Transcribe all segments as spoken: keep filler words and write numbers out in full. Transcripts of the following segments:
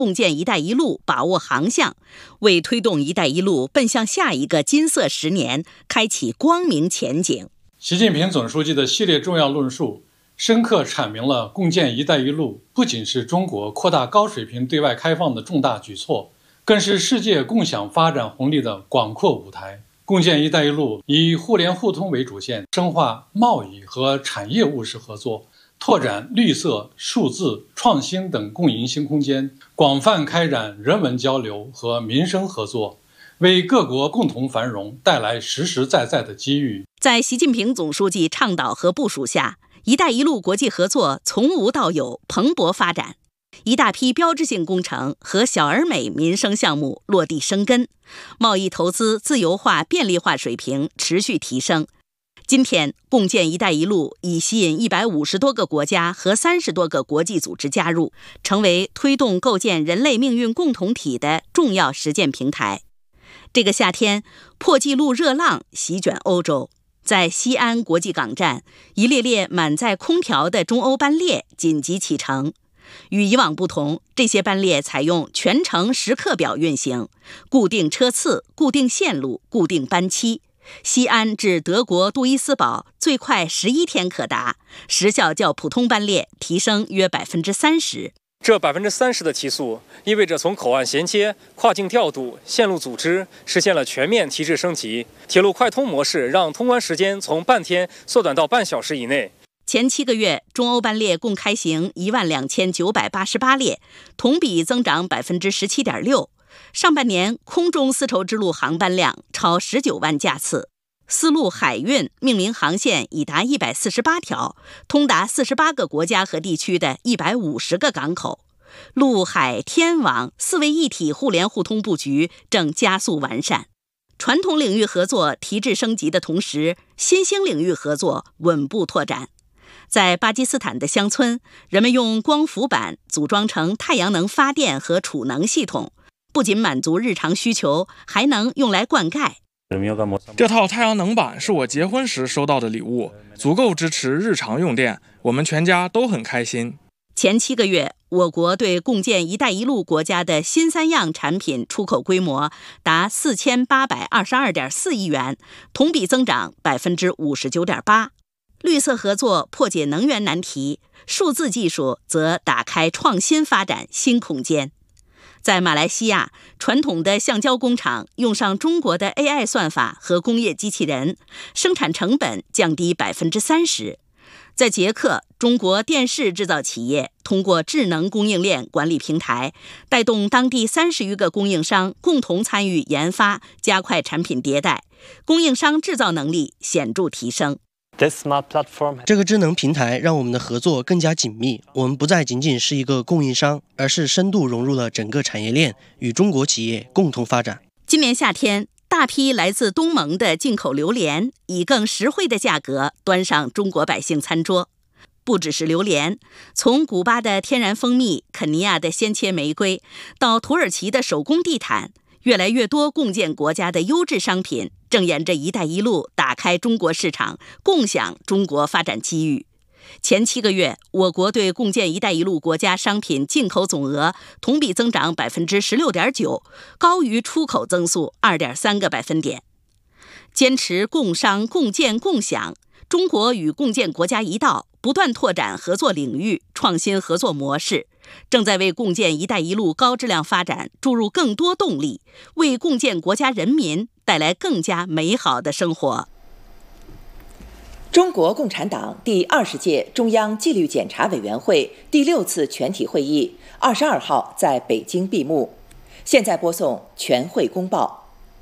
共建“一带一路”把握航向，为推动“一带一路”奔向下一个金色十年开启光明前景。 习近平总书记的系列重要论述，深刻阐明了共建“一带一路”不仅是中国扩大高水平对外开放的重大举措，更是世界共享发展红利的广阔舞台。共建“一带一路”以互联互通为主线，深化贸易和产业务实合作，拓展绿色、数字、创新等共赢新空间，广泛开展人文交流和民生合作，为各国共同繁荣带来实实在在的机遇。 在习近平总书记倡导和部署下，“一带一路”国际合作从无到有，蓬勃发展。一大批标志性工程和小而美民生项目落地生根，贸易投资自由化便利化水平持续提升。今天，共建“一带一路”已吸引一百五十多个国家和三十多个国际组织加入，成为推动构建人类命运共同体的重要实践平台。这个夏天，破纪录热浪席卷欧洲，在西安国际港站，一列列满载空调的中欧班列紧急启程。与以往不同，这些班列采用全程时刻表运行，固定车次、固定线路、固定班期。西安至德国杜伊斯堡最快十一天可达，时效较普通班列提升约百分之三十。 这百分之三十的提速，意味着从口岸衔接、跨境调度、线路组织实现了全面提质升级。铁路快通模式让通关时间从半天缩短到半小时以内。 前七个月，中欧班列共开行一万两千九百八十八列，同比增长百分之十七点六。上半年空中丝绸之路航班量超十九万架次，丝路海运命名航线已达一百四十八条，通达四十八个国家和地区的一百五十个港口。陆海天网四位一体互联互通布局正加速完善。传统领域合作提质升级的同时，新兴领域合作稳步拓展。在巴基斯坦的乡村，人们用光伏板组装成太阳能发电和储能系统，不仅满足日常需求，还能用来灌溉。 这套太阳能板是我结婚时收到的礼物，足够支持日常用电，我们全家都很开心。 前七个月，我国对共建“一带一路”国家的新三样产品出口规模达四千八百二十二点四亿元，同比增长百分之五十九点八。绿色合作破解能源难题，数字技术则打开创新发展新空间。在马来西亚，传统的橡胶工厂用上中国的 A I 算法和工业机器人，生产成本降低百分之三十。在捷克，中国电视制造企业通过智能供应链管理平台，带动当地三十余个供应商共同参与研发，加快产品迭代，供应商制造能力显著提升。 这个智能平台让我们的合作更加紧密，我们不再仅仅是一个供应商，而是深度融入了整个产业链，与中国企业共同发展。 今年夏天，大批来自东盟的进口榴莲以更实惠的价格端上中国百姓餐桌。不只是榴莲，从古巴的天然蜂蜜、肯尼亚的鲜切玫瑰，到土耳其的手工地毯，越来越多共建国家的优质商品正沿着“一带一路”打开中国市场，共享中国发展机遇。前七个月，我国对共建“一带一路”国家商品进口总额同比增长百分之十六点九，高于出口增速二点三个百分点。坚持共商、共建、共享，中国与共建国家一道，不断拓展合作领域，创新合作模式，正在为共建“一带一路”高质量发展注入更多动力，为共建国家人民带来更加美好的生活。 中国共产党第二十届中央纪律检查委员会第六次全体会议二十二号在北京闭幕。现在播送全会公报。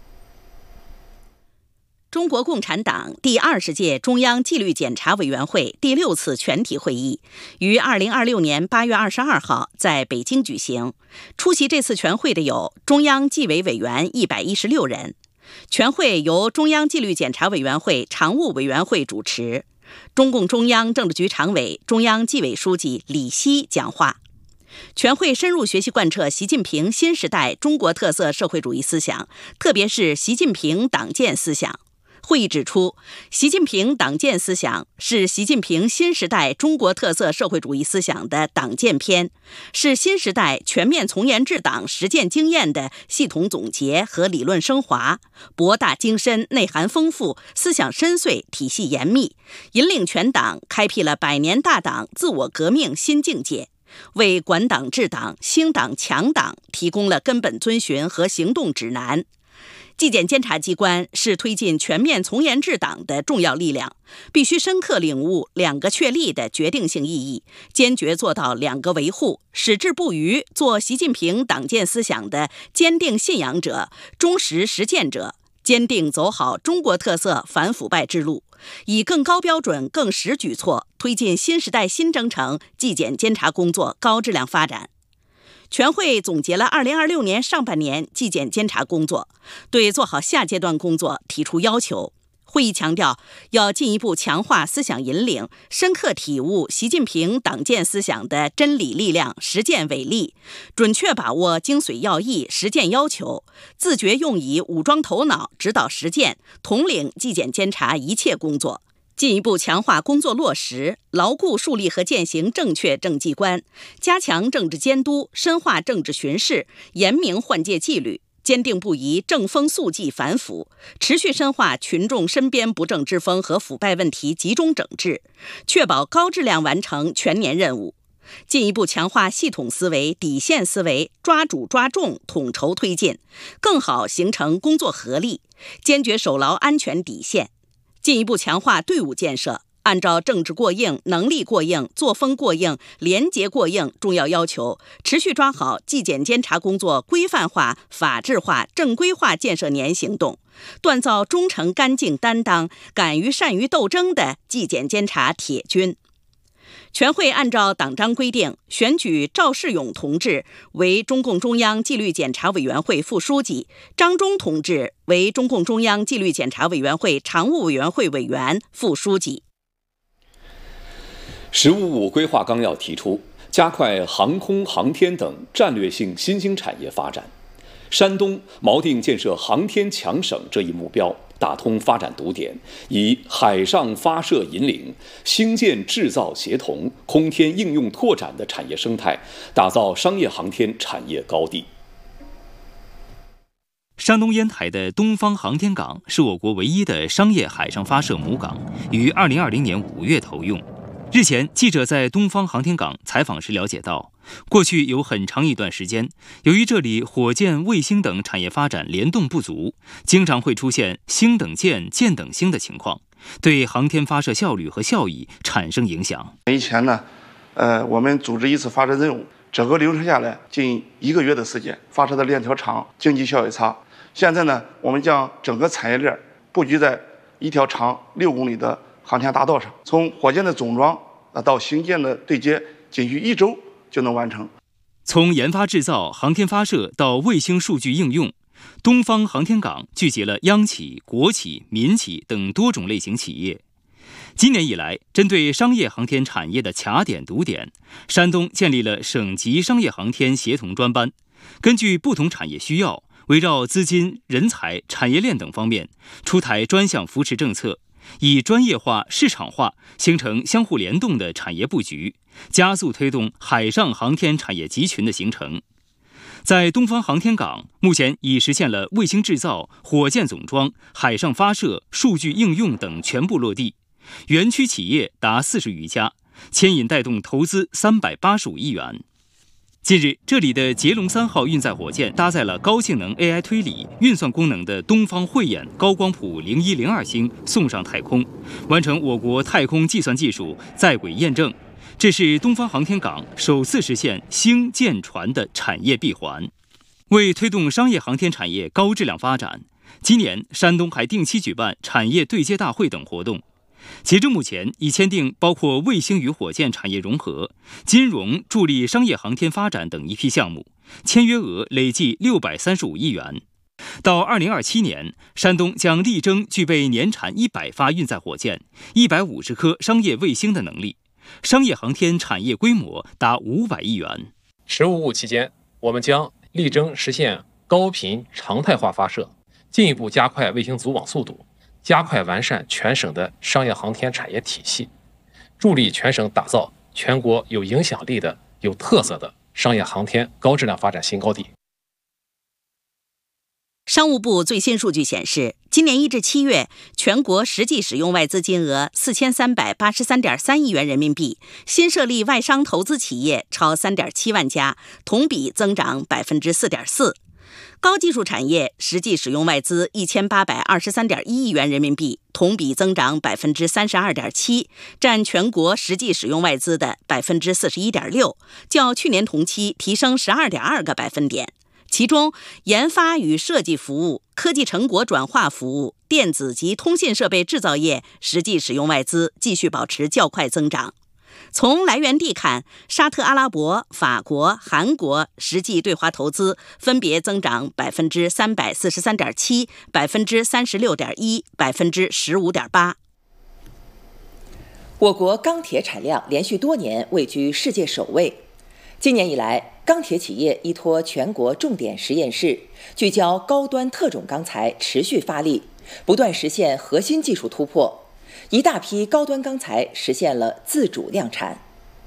中国共产党第二十届中央纪律检查委员会第六次全体会议于二零二六年八月二十二号在北京举行。出席这次全会的有中央纪委委员一百一十六人。全会由中央纪律检查委员会常务委员会主持，中共中央政治局常委、中央纪委书记李希讲话。全会深入学习贯彻习近平新时代中国特色社会主义思想，特别是习近平党建思想， 会议指出，习近平党建思想是习近平新时代中国特色社会主义思想的党建篇，是新时代全面从严治党实践经验的系统总结和理论升华，博大精深，内涵丰富，思想深邃，体系严密，引领全党开辟了百年大党自我革命新境界，为管党治党、兴党强党提供了根本遵循和行动指南。纪检监察机关是推进全面从严治党的重要力量，必须深刻领悟两个确立的决定性意义，坚决做到两个维护，矢志不渝，做习近平党建思想的坚定信仰者、忠实实践者，坚定走好中国特色反腐败之路，以更高标准、更实举措推进新时代新征程纪检监察工作高质量发展。全会总结了二零二六年上半年纪检监察工作，对做好下阶段工作提出要求。会议强调，要进一步强化思想引领，深刻体悟习近平党建思想的真理力量、实践伟力，准确把握精髓要义、实践要求，自觉用以武装头脑、指导实践，统领纪检监察一切工作。进一步强化工作落实，牢固树立和践行正确政绩观，加强政治监督，深化政治巡视，严明换届纪律，坚定不移正风肃纪反腐，持续深化群众身边不正之风和腐败问题集中整治，确保高质量完成全年任务。进一步强化系统思维、底线思维，抓主抓重，统筹推进，更好形成工作合力，坚决守牢安全底线。进一步强化队伍建设，按照政治过硬、能力过硬、作风过硬、廉洁过硬重要要求，持续抓好纪检监察工作规范化、法治化、正规化建设年行动，锻造忠诚、干净、担当、敢于善于斗争的纪检监察铁军。全会按照党章规定，选举赵世勇同志为中共中央纪律检查委员会副书记，张忠同志为中共中央纪律检查委员会常务委员会委员、副书记。 十五五规划纲要提出，加快航空航天等战略性新兴产业发展。山东锚定建设航天强省这一目标，打通发展堵点，以海上发射引领、兴建制造协同、空天应用拓展的产业生态，打造商业航天产业高地。 山东烟台的东方航天港是我国唯一的商业海上发射母港，于二零二零年五月投用。日前，记者在东方航天港采访时了解到，过去有很长一段时间，由于这里火箭、卫星等产业发展联动不足，经常会出现星等箭、箭等星的情况，对航天发射效率和效益产生影响。 以前呢，呃，我们组织一次发射任务，整个流程下来近一个月的时间，发射的链条长，经济效益差。现在呢，我们将整个产业链布局在一条长六公里的航天大道上，从火箭的总装啊到星舰的对接，仅需一周就能完成。 从研发制造、航天发射到卫星数据应用，东方航天港聚集了央企、国企、民企等多种类型企业。今年以来，针对商业航天产业的卡点堵点，山东建立了省级商业航天协同专班，根据不同产业需要，围绕资金、人才、产业链等方面，出台专项扶持政策，以专业化、市场化形成相互联动的产业布局，加速推动海上航天产业集群的形成。在东方航天港，目前已实现了卫星制造、火箭总装、海上发射、数据应用等全部落地，园区企业达四十余家，牵引带动投资三百八十五亿元。近日，这里的捷龙三号运载火箭搭载了高性能 A I 推理、运算功能的东方慧眼高光谱零一零二星送上太空，完成我国太空计算技术在轨验证。这是东方航天港首次实现星舰船的产业闭环。为推动商业航天产业高质量发展，今年山东还定期举办产业对接大会等活动。截至目前，已签订包括卫星与火箭产业融合、金融助力商业航天发展等一批项目，签约额累计六百三十五亿元。到二零二七年，山东将力争具备年产一百发运载火箭、一百五十颗商业卫星的能力，商业航天产业规模达五百亿元。 十五五期间，我们将力争实现高频常态化发射，进一步加快卫星组网速度， 加快完善全省的商业航天产业体系，助力全省打造全国有影响力的、有特色的商业航天高质量发展新高地。 商务部最新数据显示，今年一至七月，全国实际使用外资金额四千三百八十三点三亿元人民币，新设立外商投资企业超三点七万家，同比增长百分之四点四。高技术产业实际使用外资一千八百二十三点一亿元人民币，同比增长百分之三十二点七，占全国实际使用外资的百分之四十一点六，较去年同期提升十二点二个百分点。其中，研发与设计服务、科技成果转化服务、电子及通信设备制造业实际使用外资继续保持较快增长。从来源地看，沙特阿拉伯、法国、韩国实际对华投资分别增长百分之三百四十三点七、百分之三十六点一、百分之十五点八。 我国钢铁产量连续多年位居世界首位。今年以来，钢铁企业依托全国重点实验室，聚焦高端特种钢材，持续发力，不断实现核心技术突破，一大批高端钢材实现了自主量产。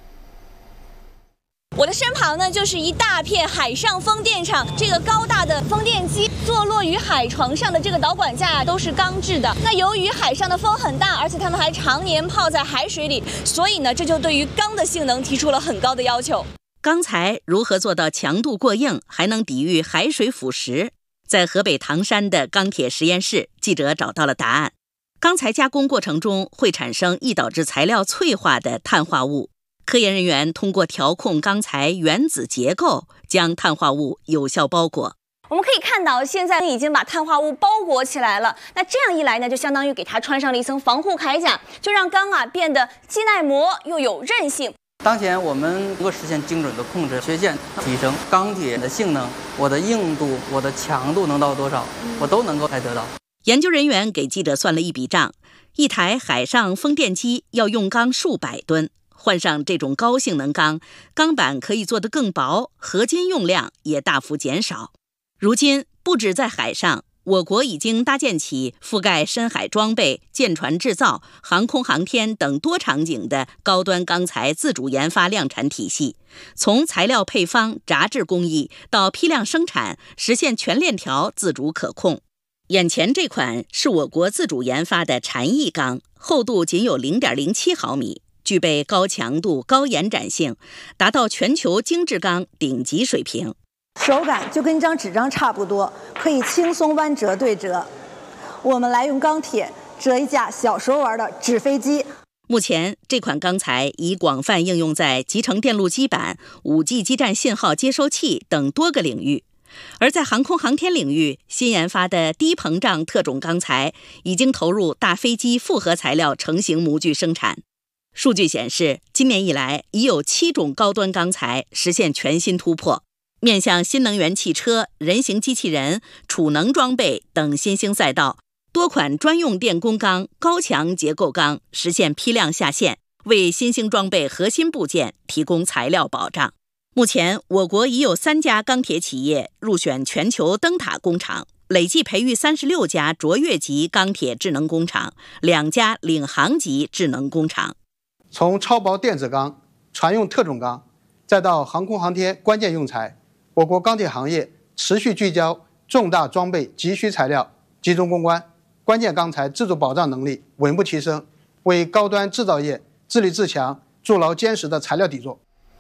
我的身旁呢，就是一大片海上风电场。这个高大的风电机坐落于海床上的这个导管架啊，都是钢制的。那由于海上的风很大，而且它们还常年泡在海水里，所以呢，这就对于钢的性能提出了很高的要求。 钢材如何做到强度过硬，还能抵御海水腐蚀？在河北唐山的钢铁实验室，记者找到了答案。钢材加工过程中会产生易导致材料脆化的碳化物，科研人员通过调控钢材原子结构，将碳化物有效包裹。 我们可以看到，现在已经把碳化物包裹起来了。那这样一来呢，就相当于给它穿上了一层防护铠甲，就让钢啊变得既耐磨又有韧性。 当前我们能够实现精准的控制缺陷，提升钢铁的性能，我的硬度、我的强度能到多少，我都能够来得到。 研究人员给记者算了一笔账，一台海上风电机要用钢数百吨，换上这种高性能钢，钢板可以做得更薄，合金用量也大幅减少。如今，不止在海上，我国已经搭建起覆盖深海装备、舰船制造、航空航天等多场景的高端钢材自主研发量产体系，从材料配方、轧制工艺到批量生产，实现全链条自主可控。眼前这款是我国自主研发的禅意钢，厚度仅有 零点零七毫米，具备高强度、高延展性，达到全球精制钢顶级水平。 手感就跟一张纸张差不多，可以轻松弯折对折。我们来用钢铁折一架小时候玩的纸飞机。 目前，这款钢材已广泛应用在集成电路基板、五 G 基站信号接收器等多个领域。而在航空航天领域，新研发的低膨胀特种钢材已经投入大飞机复合材料成型模具生产。数据显示，今年以来已有七种高端钢材实现全新突破。面向新能源汽车、人形机器人、储能装备等新兴赛道，多款专用电工钢、高强结构钢实现批量下线，为新兴装备核心部件提供材料保障。目前，我国已有三家钢铁企业入选全球灯塔工厂，累计培育三十六家卓越级钢铁智能工厂，两家领航级智能工厂。 从超薄电子钢、船用特种钢，再到航空航天关键用材，我国钢铁行业持续聚焦重大装备急需材料集中攻关，关键钢材自主保障能力稳步提升，为高端制造业自立自强筑牢坚实的材料底座。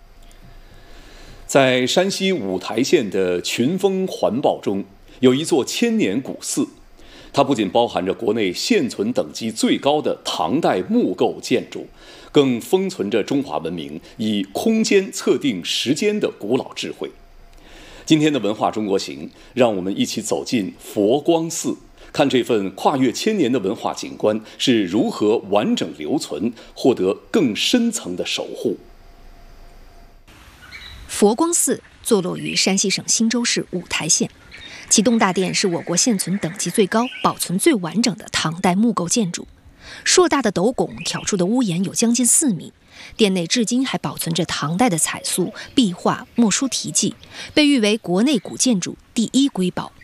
在山西五台县的群峰环抱中，有一座千年古寺，它不仅包含着国内现存等级最高的唐代木构建筑，更封存着中华文明以空间测定时间的古老智慧。今天的文化中国行，让我们一起走进佛光寺，看这份跨越千年的文化景观是如何完整留存，获得更深层的守护。 佛光寺坐落于山西省忻州市五台县，其东大殿是我国现存等级最高、保存最完整的唐代木构建筑。硕大的斗拱挑出的屋檐有将近四米，殿内至今还保存着唐代的彩塑、壁画、墨书题记，被誉为国内古建筑第一瑰宝。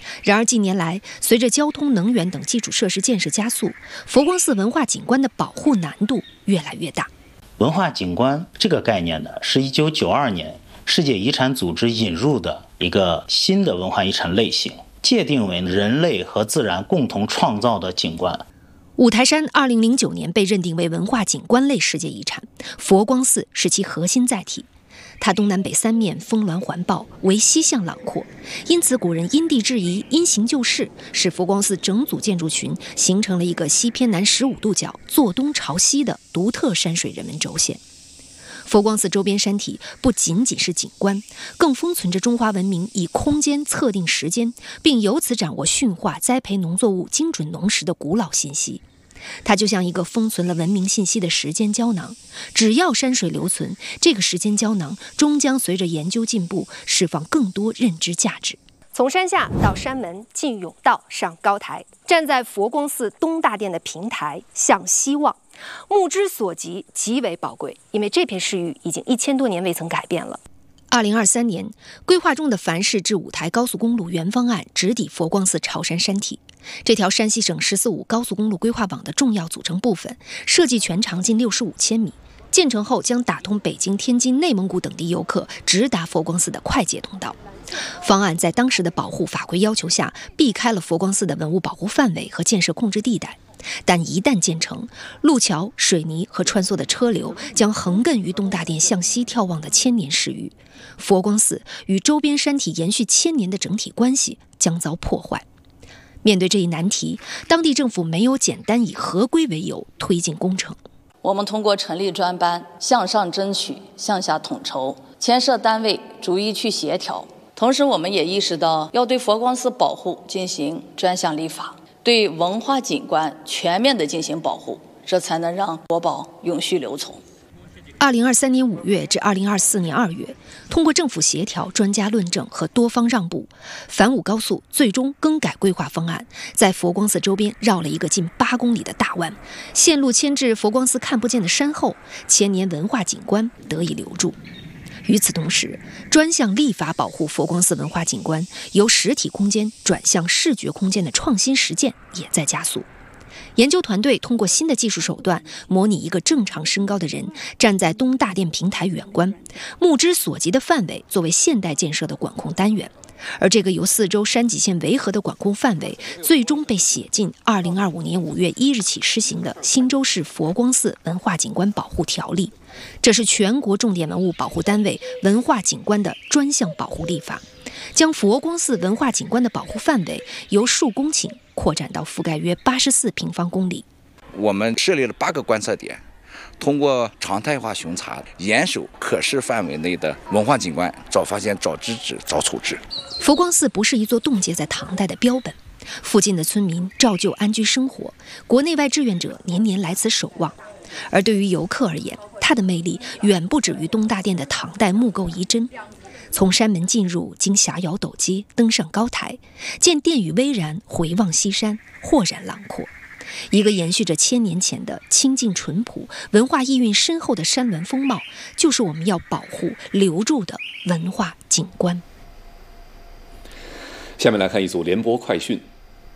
然而近年来，随着交通、能源等基础设施建设加速，佛光寺文化景观的保护难度越来越大。 文化景观这个概念呢，是一九九二年世界遗产组织引入的一个新的文化遗产类型，界定为人类和自然共同创造的景观。 五台山二零零九年被认定为文化景观类世界遗产，佛光寺是其核心载体。它东南北三面峰峦环抱，为西向朗阔，因此古人因地制宜，因形就势，使佛光寺整组建筑群形成了一个西偏南十五度角、坐东朝西的独特山水人文轴线。佛光寺周边山体不仅仅是景观，更封存着中华文明以空间测定时间，并由此掌握驯化、栽培农作物精准农时的古老信息。它就像一个封存了文明信息的时间胶囊，只要山水留存，这个时间胶囊终将随着研究进步，释放更多认知价值。 从山下到山门，进甬道，上高台，站在佛光寺东大殿的平台，向西望，目之所及极为宝贵，因为这片市域已经一千多年未曾改变了。 二零二三年，规划中的繁市至五台高速公路原方案直抵佛光寺朝山山体。这条山西省“十四五”高速公路规划网的重要组成部分，设计全长近六十五千米，建成后将打通北京、天津、内蒙古等地游客直达佛光寺的快捷通道。方案在当时的保护法规要求下，避开了佛光寺的文物保护范围和建设控制地带。但一旦建成，路桥、水泥和穿梭的车流将横亘于东大殿向西眺望的千年市域，佛光寺与周边山体延续千年的整体关系将遭破坏。面对这一难题，当地政府没有简单以合规为由推进工程。 我们通过成立专班，向上争取，向下统筹，牵涉单位逐一去协调。同时，我们也意识到要对佛光寺保护进行专项立法，对文化景观全面的进行保护，这才能让国宝永续留存。 二零二三年五月至二零二四年二月，通过政府协调、专家论证和多方让步，反武高速最终更改规划方案，在佛光寺周边绕了一个近八公里的大弯，线路牵至佛光寺看不见的山后，千年文化景观得以留住。与此同时，专项立法保护佛光寺文化景观由实体空间转向视觉空间的创新实践也在加速。研究团队通过新的技术手段，模拟一个正常身高的人站在东大殿平台远观，目之所及的范围作为现代建设的管控单元。而这个由四周山脊线围合的管控范围，最终被写进二零二五年五月一日起施行的新州市佛光寺文化景观保护条例。这是全国重点文物保护单位文化景观的专项保护立法，将佛光寺文化景观的保护范围由数公顷扩展到覆盖约八十四平方公里。 我们设立了八个观测点，通过常态化巡查，严守可视范围内的文化景观，早发现、早制止、早处置。 佛光寺不是一座冻结在唐代的标本，附近的村民照旧安居生活，国内外志愿者年年来此守望。而对于游客而言，它的魅力远不止于东大殿的唐代木构遗珍。从山门进入，经霞瑶陡阶，登上高台，见殿宇巍然，回望西山，豁然朗阔。一个延续着千年前的清静淳朴、文化意蕴深厚的山峦风貌，就是我们要保护、留住的文化景观。 下面来看一组联播快讯。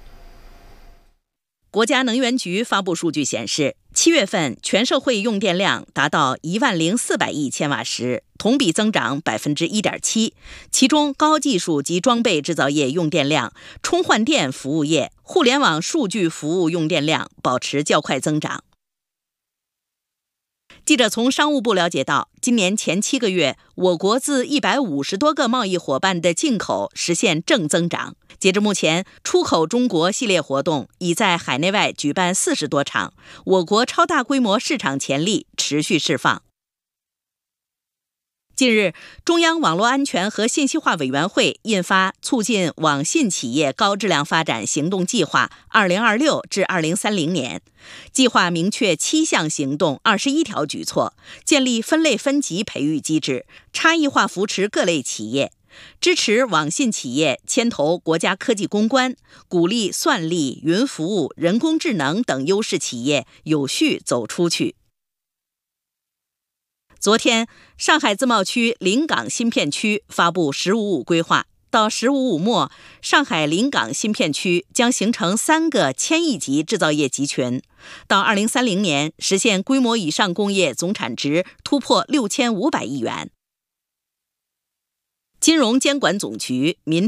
国家能源局发布数据显示，七月份全社会用电量达到一万零四百亿千瓦时，同比增长百分之一点七。其中，高技术及装备制造业用电量、充换电服务业、互联网数据服务用电量保持较快增长。记者从商务部了解到，今年前七个月，我国自一百五十多个贸易伙伴的进口实现正增长。截至目前，出口中国系列活动已在海内外举办四十多场，我国超大规模市场潜力持续释放。近日，中央网络安全和信息化委员会印发《促进网信企业高质量发展行动计划（二零二六至二零三零年）》，计划明确七项行动、二十一条举措，建立分类分级培育机制，差异化扶持各类企业，支持网信企业牵头国家科技攻关，鼓励算力、云服务、人工智能等优势企业有序走出去。昨天，上海自贸区临港新片区发布“十五五”规划， 到“十五五”末，上海临港新片区将形成三个千亿级制造业集群，到二零三零年实现规模以上工业总产值突破六千五百亿元。金融监管总局、民